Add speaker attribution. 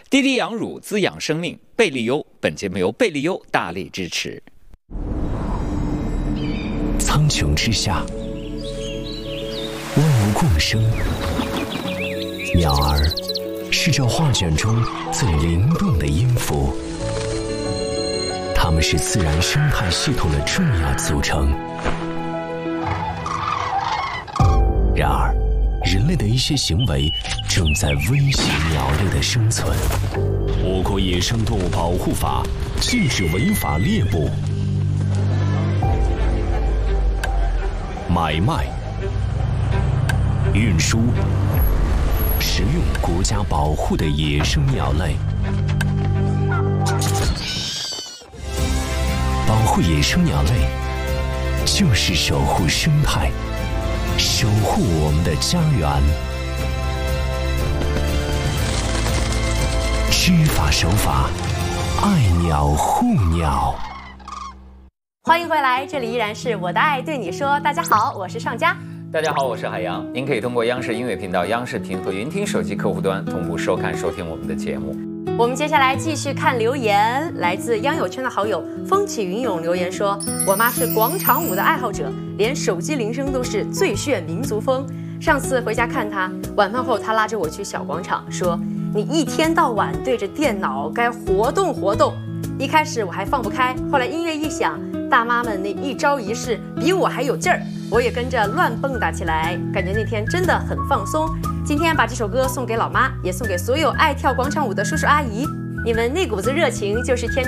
Speaker 1: 滴滴羊乳滋养生命，贝利优。本节目由贝利优大力支持。
Speaker 2: 苍穹之下，万物共生。鸟儿是这画卷中最灵动的音符，它们是自然生态系统的重要组成。然而，人类的一些行为正在威胁鸟类的生存。我国野生动物保护法禁止违法猎捕、买卖、运输、食用国家保护的野生鸟类。保护野生鸟类，就是守护生态，守护我们的家园。知法守法，爱鸟护鸟。
Speaker 3: 欢迎回来，这里依然是我的爱对你说。大家好，我是尚佳。
Speaker 1: 大家好，我是海洋。您可以通过央视音乐频道、央视频和云听手机客户端同步收看、收听我们的节目。
Speaker 3: 我们接下来继续看留言，来自央友圈的好友风起云涌留言说：“我妈是广场舞的爱好者，连手机铃声都是最炫民族风。上次回家看她，晚饭后她拉着我去小广场，说：‘你一天到晚对着电脑，该活动活动。’一开始我还放不开，后来音乐一响，大妈们那一招一式比我还有劲儿，我也跟着乱蹦跶起来，感觉那天真的很放松。今天把这首歌送给老妈，也送给所有爱跳广场舞的叔叔阿姨，你们那股子热情就是天